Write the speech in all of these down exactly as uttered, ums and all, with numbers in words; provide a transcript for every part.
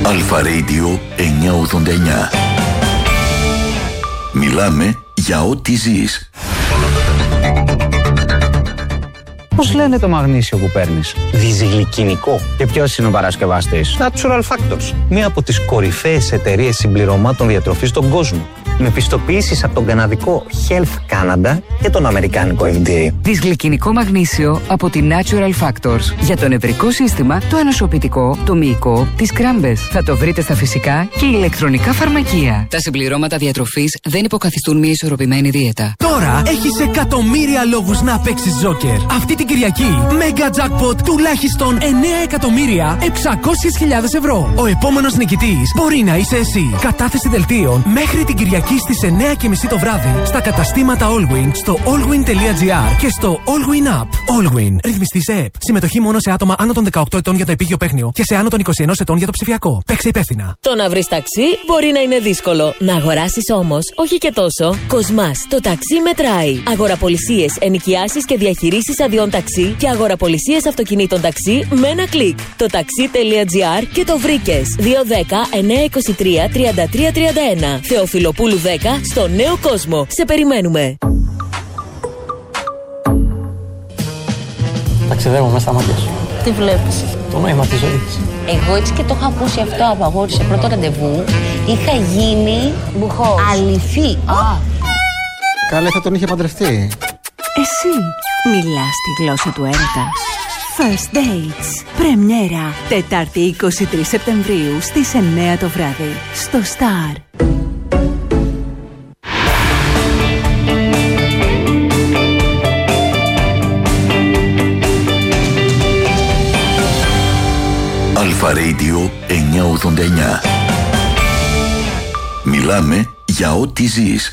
Αλφα Radio εννιακόσια ογδόντα εννιά. Μιλάμε για ό,τι ζεις. Πώς λένε το μαγνήσιο που παίρνεις? Διζυγλικινικό. Και ποιος είναι ο παρασκευαστής? Natural Factors. Μία από τις κορυφαίες εταιρείες συμπληρωμάτων διατροφής στον κόσμο. Με πιστοποιήσεις από τον καναδικό Health Canada και τον αμερικάνικο εφ ντι έι. Δυσγλυκινικό μαγνήσιο από τη Natural Factors. Για το νευρικό σύστημα, το ανοσοποιητικό, το μυϊκό, τις κράμπες. Θα το βρείτε στα φυσικά και ηλεκτρονικά φαρμακεία. Τα συμπληρώματα διατροφής δεν υποκαθιστούν μια ισορροπημένη δίαιτα. Τώρα έχεις εκατομμύρια λόγους να παίξεις Joker. Αυτή την Κυριακή, Mega Jackpot τουλάχιστον εννέα εκατομμύρια εξακόσιες χιλιάδες ευρώ. Ο επόμενος νικητής μπορεί να είσαι εσύ. Κατάθεση δελτίων μέχρι την Κυριακή στις εννέα και μισή το βράδυ στα καταστήματα Allwyn, στο allwyn τελεία gr και στο Allwyn App. Allwyn. Ρυθμιστή σε ΕΠ. Συμμετοχή μόνο σε άτομα άνω των δεκαοκτώ ετών για το επίγειο παίχνιο και σε άνω των είκοσι ένα ετών για το ψηφιακό. Παίξε υπεύθυνα. Το να βρεις ταξί μπορεί να είναι δύσκολο. Να αγοράσεις όμως, όχι και τόσο. Κοσμάς. Το ταξί μετράει. Αγοραπολισίες, ενοικιάσεις και διαχειρήσεις αδειών ταξί και αγοραπολισίες αυτοκινήτων ταξί με ένα κλικ. Το ταξί τελεία gr και το βρήκες. δύο δέκα εννιακόσια είκοσι τρία τριάντα τρία τριάντα ένα. Θεοφιλοπούλου δέκα στο Νέο Κόσμο. Σε περιμένουμε. Ταξιδεύω μέσα στα μάτια σου. Τι βλέπεις? Το νόημα της ζωής. Εγώ έτσι και το είχα ακούσει αυτό από αγόρι σε πρώτο ραντεβού. Είχα γίνει μπουχός. Αληθή. Α. Καλέ, θα τον είχε παντρευτεί. Εσύ μιλάς τη γλώσσα του έρωτα. First Dates. Πρεμιέρα. Τετάρτη είκοσι τρεις Σεπτεμβρίου στις εννέα το βράδυ. Στο Star. Αλφα Radio εννιακόσια ογδόντα εννιά. Μιλάμε για ό,τι ζεις.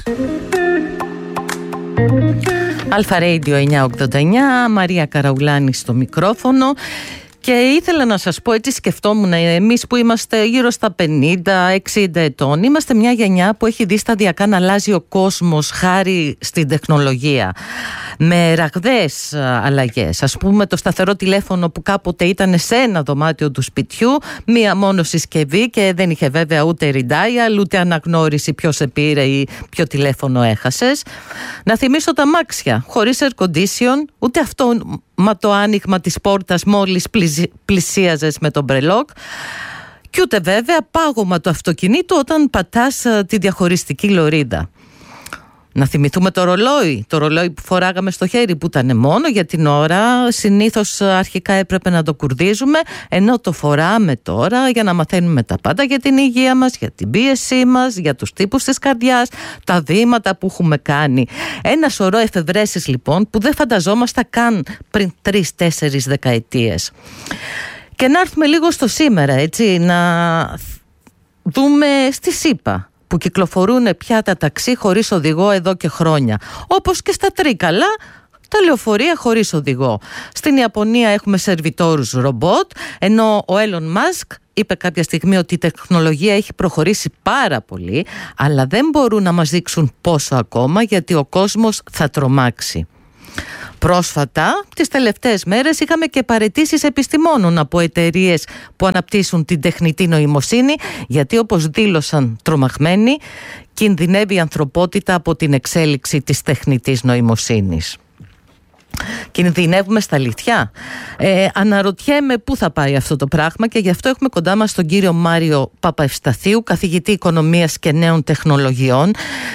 Αλφα Radio εννιακόσια ογδόντα εννιά, Μαρία Καραουλάνη στο μικρόφωνο. Και ήθελα να σας πω, έτσι σκεφτόμουν, εμείς που είμαστε γύρω στα πενήντα εξήντα ετών, είμαστε μια γενιά που έχει δει σταδιακά να αλλάζει ο κόσμος χάρη στην τεχνολογία. Με ραγδαίες αλλαγές. Ας πούμε, το σταθερό τηλέφωνο που κάποτε ήταν σε ένα δωμάτιο του σπιτιού, μία μόνο συσκευή και δεν είχε βέβαια ούτε redial, ούτε αναγνώριση ποιος σε πήρε ή ποιο τηλέφωνο έχασες. Να θυμίσω τα αμάξια, χωρίς air condition, ούτε αυτό μα το άνοιγμα της πόρτας μόλις πλησίαζες με τον μπρελόκ, και ούτε βέβαια πάγωμα του αυτοκινήτου όταν πατάς τη διαχωριστική λωρίδα. Να θυμηθούμε το ρολόι, το ρολόι που φοράγαμε στο χέρι, που ήταν μόνο για την ώρα, συνήθως αρχικά έπρεπε να το κουρδίζουμε, ενώ το φοράμε τώρα για να μαθαίνουμε τα πάντα για την υγεία μας, για την πίεσή μας, για τους τύπους της καρδιάς, τα βήματα που έχουμε κάνει. Ένα σωρό εφευρέσεις λοιπόν που δεν φανταζόμασταν καν πριν τρεις-τέσσερις δεκαετίες. Και να έρθουμε λίγο στο σήμερα, έτσι, να δούμε στη ΣΥΠΑ, που κυκλοφορούν πια τα ταξί χωρίς οδηγό εδώ και χρόνια. Όπως και στα Τρίκαλα, τα λεωφορεία χωρίς οδηγό. Στην Ιαπωνία έχουμε σερβιτόρους ρομπότ, ενώ ο Elon Musk είπε κάποια στιγμή ότι η τεχνολογία έχει προχωρήσει πάρα πολύ, αλλά δεν μπορούν να μας δείξουν πόσο ακόμα, γιατί ο κόσμος θα τρομάξει. Πρόσφατα, τις τελευταίες μέρες, είχαμε και παραιτήσεις επιστημόνων από εταιρείες που αναπτύσσουν την τεχνητή νοημοσύνη, γιατί όπως δήλωσαν τρομαγμένοι, κινδυνεύει η ανθρωπότητα από την εξέλιξη της τεχνητής νοημοσύνης. Κινδυνεύουμε στα αλήθεια. Ε, αναρωτιέμαι πού θα πάει αυτό το πράγμα, και γι' αυτό έχουμε κοντά μας τον κύριο Μάριο Παπαευσταθίου, καθηγητή οικονομίας και νέων τεχνολογιών,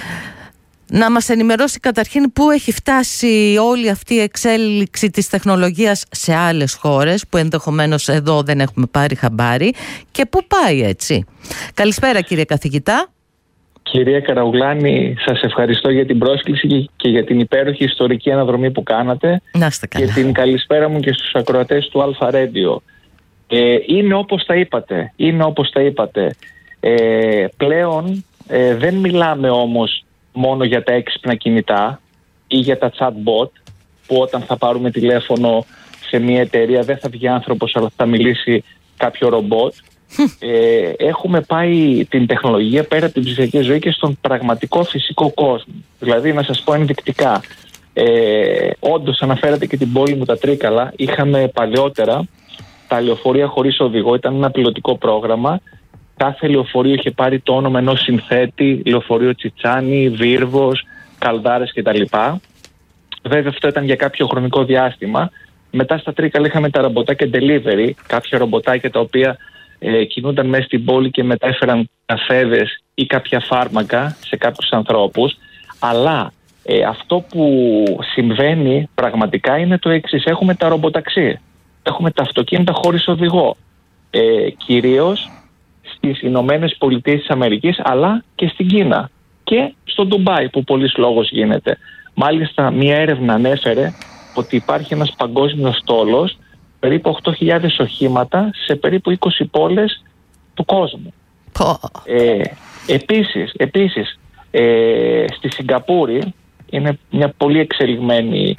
να μας ενημερώσει καταρχήν πού έχει φτάσει όλη αυτή η εξέλιξη της τεχνολογίας σε άλλες χώρες που ενδεχομένως εδώ δεν έχουμε πάρει χαμπάρι, και πού πάει έτσι. Καλησπέρα κύριε καθηγητά. Κυρία Καραουλάνη, σας ευχαριστώ για την πρόσκληση και για την υπέροχη ιστορική αναδρομή που κάνατε. Να είστε καλά. Και την καλησπέρα μου και στους ακροατές του Αλφα Radio. Ε, είναι όπως τα είπατε. Είναι όπως τα είπατε. Ε, πλέον ε, δεν μιλάμε όμως μόνο για τα έξυπνα κινητά ή για τα chatbot, που όταν θα πάρουμε τηλέφωνο σε μια εταιρεία δεν θα βγει άνθρωπος, αλλά θα μιλήσει κάποιο ρομπότ. ε, έχουμε πάει την τεχνολογία πέρα από την ψηφιακή ζωή και στον πραγματικό φυσικό κόσμο. Δηλαδή, να σας πω ενδεικτικά, ε, όντως αναφέρατε και την πόλη μου, τα Τρίκαλα. Είχαμε παλαιότερα τα λεωφορεία χωρίς οδηγό, ήταν ένα πιλωτικό πρόγραμμα κάθε λεωφορείο είχε πάρει το όνομα ενός συνθέτη, λεωφορείο Τσιτσάνι, Βύρβος, Καλδάρες κτλ. Βέβαια αυτό ήταν για κάποιο χρονικό διάστημα. Μετά στα Τρίκαλα είχαμε τα ρομποτάκια delivery, κάποια ρομποτάκια τα οποία ε, κινούνταν μέσα στην πόλη και μετέφεραν καφέδες ή κάποια φάρμακα σε κάποιους ανθρώπους. Αλλά ε, αυτό που συμβαίνει πραγματικά είναι το εξής. Έχουμε τα ρομποταξί, έχουμε τα αυτοκίνητα χωρίς οδηγό, ε, κυρίως στις Ηνωμένες Πολιτείες της Αμερικής, αλλά και στην Κίνα και στο Ντουμπάι που πολλής λόγος γίνεται. Μάλιστα μια έρευνα ανέφερε ότι υπάρχει ένας παγκόσμιος στόλος, περίπου οκτώ χιλιάδες οχήματα σε περίπου είκοσι πόλεις του κόσμου. Ε, επίσης, επίσης ε, στη Σιγκαπούρη, είναι μια πολύ εξελιγμένη,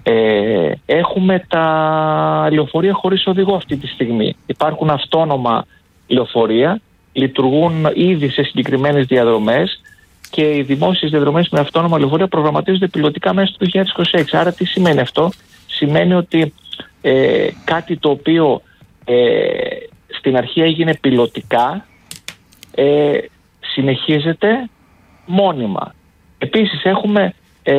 ε, έχουμε τα λεωφορεία χωρίς οδηγό αυτή τη στιγμή. Υπάρχουν αυτόνομα λεωφορεία, λειτουργούν ήδη σε συγκεκριμένες διαδρομές και οι δημόσιες διαδρομές με αυτόνομα λεωφορεία προγραμματίζονται πιλωτικά μέσα στο δύο χιλιάδες είκοσι έξι. Άρα τι σημαίνει αυτό? Σημαίνει ότι ε, κάτι το οποίο ε, στην αρχή έγινε πιλωτικά ε, συνεχίζεται μόνιμα. Επίσης έχουμε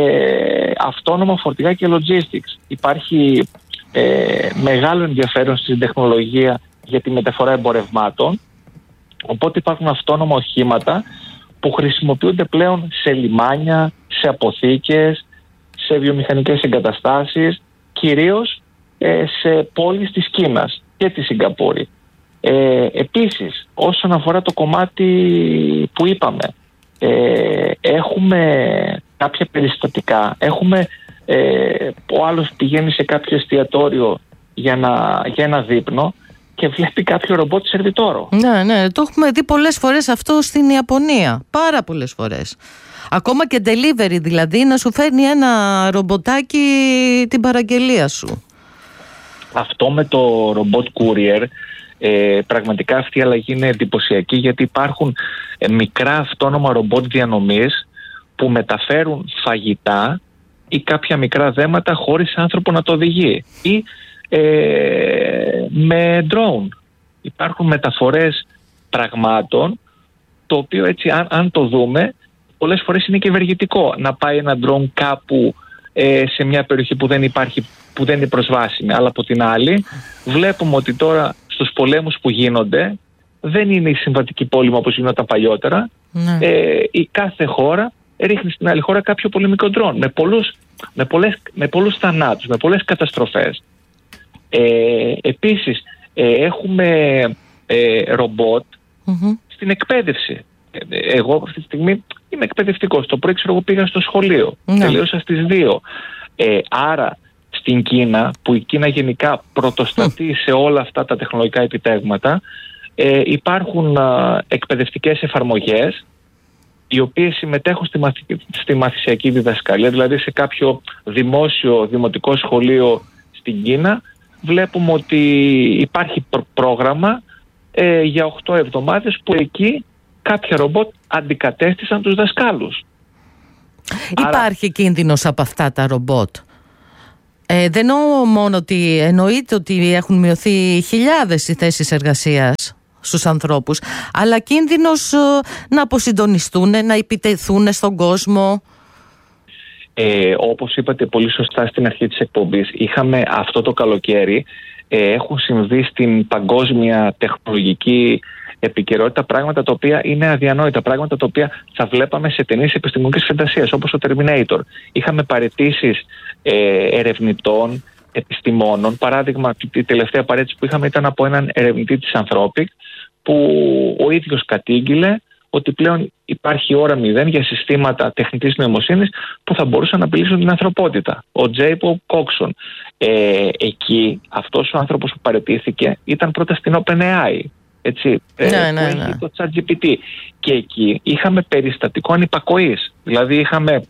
ε, αυτόνομα φορτηγά και logistics. Υπάρχει ε, μεγάλο ενδιαφέρον στην τεχνολογία για τη μεταφορά εμπορευμάτων, οπότε υπάρχουν αυτόνομα οχήματα που χρησιμοποιούνται πλέον σε λιμάνια, σε αποθήκες, σε βιομηχανικές εγκαταστάσεις, κυρίως ε, σε πόλεις της Κίνας και τη Σιγκαπούρη. Ε, επίσης, όσον αφορά το κομμάτι που είπαμε, ε, έχουμε κάποια περιστατικά, έχουμε ε, ο άλλος πηγαίνει σε κάποιο εστιατόριο για, να, για ένα δείπνο και βλέπει κάποιο ρομπότ σερβιτόρο. Ναι, ναι, το έχουμε δει πολλές φορές αυτό στην Ιαπωνία. Πάρα πολλές φορές. Ακόμα και delivery, δηλαδή να σου φέρνει ένα ρομποτάκι την παραγγελία σου. Αυτό με το robot courier, ε, πραγματικά αυτή η αλλαγή είναι εντυπωσιακή, γιατί υπάρχουν ε, μικρά αυτόνομα ρομπότ διανομής που μεταφέρουν φαγητά ή κάποια μικρά δέματα χωρίς άνθρωπο να το οδηγεί. Ή ε, με drone. Υπάρχουν μεταφορές πραγμάτων, το οποίο έτσι αν, αν το δούμε πολλές φορές είναι και ευεργετικό να πάει ένα drone κάπου ε, σε μια περιοχή που δεν υπάρχει, που δεν είναι προσβάσιμη. Αλλά από την άλλη βλέπουμε ότι τώρα στους πολέμους που γίνονται δεν είναι η συμβατική πόλεμη όπως γινόταν παλιότερα. Ναι. Ε, η κάθε χώρα ρίχνει στην άλλη χώρα κάποιο πολεμικό drone με πολλούς, με πολλές, με πολλούς θανάτους, με πολλές καταστροφές. Ε, επίσης ε, έχουμε ε, ρομπότ mm-hmm. στην εκπαίδευση. Ε, εγώ αυτή τη στιγμή είμαι εκπαιδευτικός. Το πρωί ξέρω εγώ πήγα στο σχολείο. Mm-hmm. Τελείωσα στις δύο. Ε, άρα στην Κίνα, που η Κίνα γενικά πρωτοστατεί mm. σε όλα αυτά τα τεχνολογικά επιτεύγματα, ε, υπάρχουν ε, εκπαιδευτικές εφαρμογές οι οποίες συμμετέχουν στη, μαθη, στη μαθησιακή διδασκαλία. Δηλαδή σε κάποιο δημόσιο δημοτικό σχολείο στην Κίνα βλέπουμε ότι υπάρχει προ- πρόγραμμα ε, για οκτώ εβδομάδες που εκεί κάποια ρομπότ αντικατέστησαν τους δασκάλους. Υπάρχει Άρα... κίνδυνος από αυτά τα ρομπότ? Ε, δεν εννοώ μόνο ότι εννοείται ότι έχουν μειωθεί χιλιάδες οι θέσεις εργασίας στους ανθρώπους, αλλά κίνδυνος ε, να αποσυντονιστούν, να επιτεθούν στον κόσμο. Ε, όπως είπατε πολύ σωστά στην αρχή της εκπομπής, είχαμε αυτό το καλοκαίρι, ε, έχουν συμβεί στην παγκόσμια τεχνολογική επικαιρότητα πράγματα τα οποία είναι αδιανόητα, πράγματα τα οποία θα βλέπαμε σε ταινίες επιστημονικής φαντασίας, όπως το Terminator. Είχαμε παραιτήσεις ε, ερευνητών, επιστημόνων. Παράδειγμα, η τελευταία παραίτηση που είχαμε ήταν από έναν ερευνητή της Anthropic, που ο ίδιος κατήγγειλε ότι πλέον υπάρχει ώρα μηδέν για συστήματα τεχνητής νοημοσύνης που θα μπορούσαν να απειλήσουν την ανθρωπότητα. Ο Τζέιπο Κόξον. Ε, εκεί αυτός ο άνθρωπος που παραιτήθηκε ήταν πρώτα στην OpenAI. Έτσι, ναι, ε, ναι, ναι. το ChatGPT. Και εκεί είχαμε περιστατικό ανυπακοής. Δηλαδή είχαμε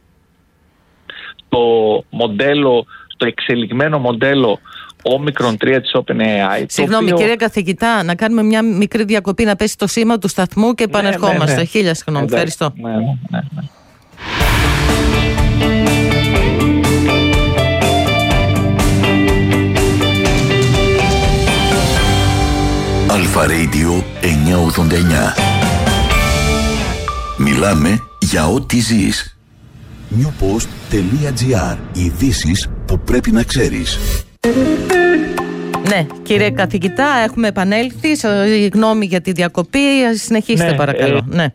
το μοντέλο, το εξελιγμένο μοντέλο Omicron τρία της OpenAI. Συγγνώμη οποίο... κύριε καθηγητά, να κάνουμε μια μικρή διακοπή να πέσει το σήμα του σταθμού και επανερχόμαστε. Ναι, ναι, ναι. Χίλια συγγνώμη, ναι, ευχαριστώ. Ναι, ναι, ναι, ναι. Αλφα Radio εννιακόσια ογδόντα εννιά. Μιλάμε για ό,τι ζεις. newpost τελεία gr. Ειδήσεις που πρέπει να ξέρεις. Ναι, κύριε καθηγητά, έχουμε επανέλθει. Γνώμη για τη διακοπή. Συνεχίστε, ναι, παρακαλώ. Ε, ναι.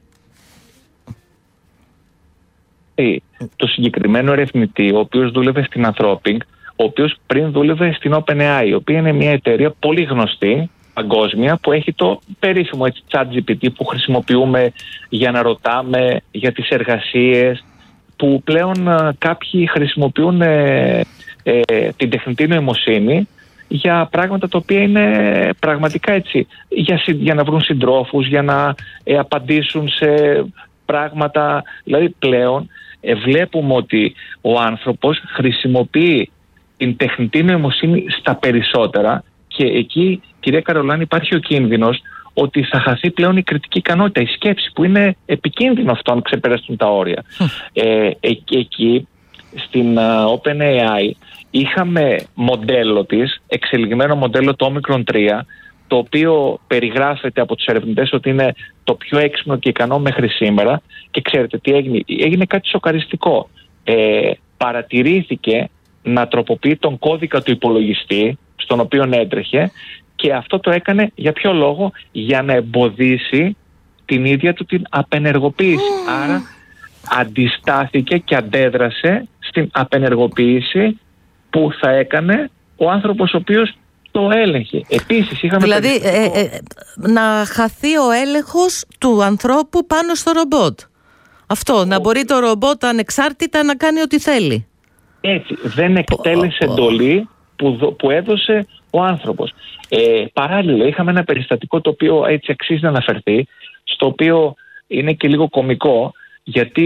Ε, το συγκεκριμένο ερευνητή, ο οποίος δούλευε στην Anthropic, ο οποίος πριν δούλευε στην OpenAI, η οποία είναι μια εταιρεία πολύ γνωστή, παγκόσμια, που έχει το περίφημο έτσι, ChatGPT που χρησιμοποιούμε για να ρωτάμε για τις εργασίες, που πλέον α, κάποιοι χρησιμοποιούν ε, ε, την τεχνητή νοημοσύνη για πράγματα τα οποία είναι πραγματικά έτσι, για, για να βρουν συντρόφους, για να ε, απαντήσουν σε πράγματα. Δηλαδή πλέον ε, βλέπουμε ότι ο άνθρωπος χρησιμοποιεί την τεχνητή νοημοσύνη στα περισσότερα, και εκεί, κυρία Καρολάνη, υπάρχει ο κίνδυνος ότι θα χαθεί πλέον η κριτική ικανότητα, η σκέψη, που είναι επικίνδυνο αυτό αν ξεπεραστούν τα όρια. ε, ε, εκεί στην uh, OpenAI είχαμε μοντέλο της, εξελιγμένο μοντέλο το Omicron τρία, το οποίο περιγράφεται από τους ερευνητές ότι είναι το πιο έξυπνο και ικανό μέχρι σήμερα, και ξέρετε τι έγινε? Έγινε κάτι σοκαριστικό. Ε, παρατηρήθηκε να τροποποιεί τον κώδικα του υπολογιστή στον οποίο έτρεχε, και αυτό το έκανε για ποιο λόγο? Για να εμποδίσει την ίδια του την απενεργοποίηση. Mm. Άρα αντιστάθηκε και αντέδρασε στην απενεργοποίηση που θα έκανε ο άνθρωπος ο οποίος το έλεγχε. Επίσης είχαμε... Δηλαδή ε, ε, ε, να χαθεί ο έλεγχος του ανθρώπου πάνω στο ρομπότ. Αυτό, ο... να μπορεί το ρομπότ ανεξάρτητα να κάνει ό,τι θέλει. Έτσι, δεν εκτέλεσε εντολή που, που έδωσε ο άνθρωπος. Ε, παράλληλα είχαμε ένα περιστατικό το οποίο έτσι αξίζει να αναφερθεί, στο οποίο είναι και λίγο κωμικό, γιατί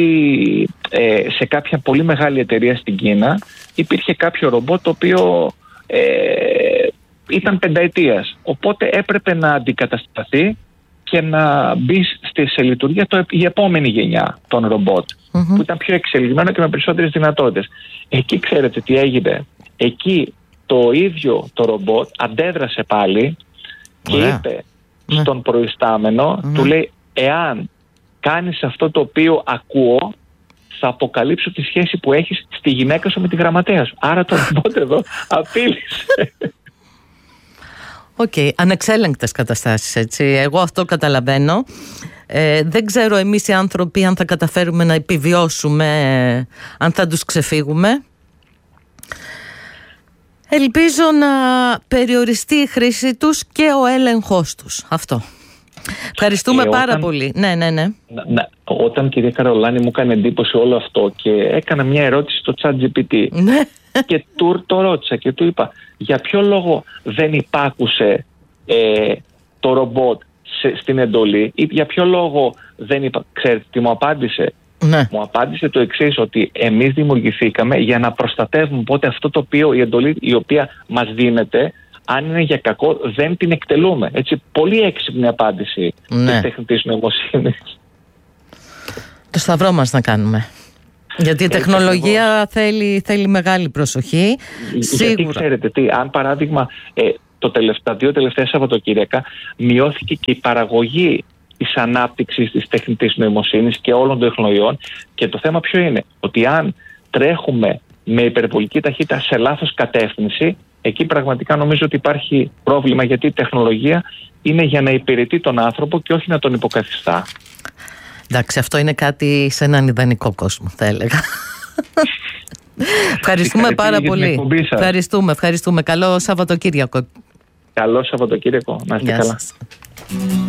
ε, σε κάποια πολύ μεγάλη εταιρεία στην Κίνα υπήρχε κάποιο ρομπότ το οποίο ε, ήταν πενταετίας, οπότε έπρεπε να αντικατασταθεί και να μπει στη, σε λειτουργία το, η επόμενη γενιά των ρομπότ, mm-hmm. που ήταν πιο εξελιγμένο και με περισσότερες δυνατότητες. Εκεί ξέρετε τι έγινε? Εκεί το ίδιο το ρομπότ αντέδρασε πάλι και yeah. είπε yeah. στον προϊστάμενο, mm-hmm. του λέει, εάν κάνεις αυτό το οποίο ακούω, θα αποκαλύψω τη σχέση που έχεις στη γυναίκα σου με τη γραμματέα σου. Άρα το ρομπότ εδώ απείλησε. Οκ, okay. Ανεξέλεγκτες καταστάσεις, έτσι. Εγώ αυτό καταλαβαίνω. Ε, δεν ξέρω εμείς οι άνθρωποι αν θα καταφέρουμε να επιβιώσουμε, αν θα τους ξεφύγουμε. Ελπίζω να περιοριστεί η χρήση τους και ο έλεγχος τους. Αυτό. Ευχαριστούμε ε, πάρα όταν, πολύ. Ναι, ναι, ναι. Να, να, όταν, κυρία Καρολάνη, μου έκανε εντύπωση όλο αυτό και έκανα μια ερώτηση στο ChatGPT ναι. και του το ρώτησα και του είπα, για ποιο λόγο δεν υπάκουσε ε, το ρομπότ σε, στην εντολή, ή για ποιο λόγο δεν είπα? Ξέρετε τι μου απάντησε? Ναι. Μου απάντησε το εξής, ότι εμείς δημιουργηθήκαμε για να προστατεύουμε, οπότε αυτό το οποίο η εντολή η οποία μας δίνεται, αν είναι για κακό, δεν την εκτελούμε. Έτσι, πολύ έξυπνη απάντηση ναι. της τεχνητής νοημοσύνης. Το σταυρό μας να κάνουμε. Γιατί η τεχνολογία θέλει, θέλει μεγάλη προσοχή. Σίγουρα. Γιατί ξέρετε τι, αν παράδειγμα ε, το τελευταία, δύο τελευταία Σαββατοκύριακα μειώθηκε και η παραγωγή της ανάπτυξης της τεχνητής νοημοσύνης και όλων των τεχνολογιών, και το θέμα ποιο είναι? Ότι αν τρέχουμε με υπερβολική ταχύτητα σε λάθος κατεύθυνση, εκεί πραγματικά νομίζω ότι υπάρχει πρόβλημα, γιατί η τεχνολογία είναι για να υπηρετεί τον άνθρωπο και όχι να τον υποκαθιστά. Εντάξει, αυτό είναι κάτι σε έναν ιδανικό κόσμο, θα έλεγα. Ευχαριστούμε πάρα πολύ. Ευχαριστούμε, ευχαριστούμε. Καλό Σαββατοκύριακο. Καλό Σαββατοκύριακο. Να είστε καλά.